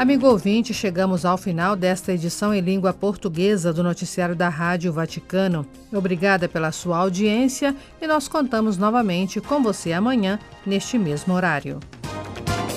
Amigo ouvinte, chegamos ao final desta edição em língua portuguesa do Noticiário da Rádio Vaticano. Obrigada pela sua audiência e nós contamos novamente com você amanhã, neste mesmo horário.